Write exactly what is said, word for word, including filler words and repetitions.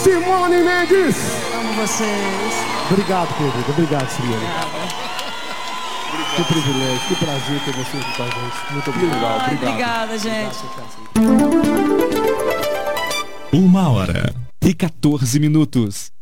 Simone Mendes. Amo vocês. Obrigado, querido. Obrigado, Simone. Que privilégio, que prazer ter você aqui com a gente. Muito obrigado. Ai, obrigado. Obrigada, gente. Uma hora e quatorze minutos.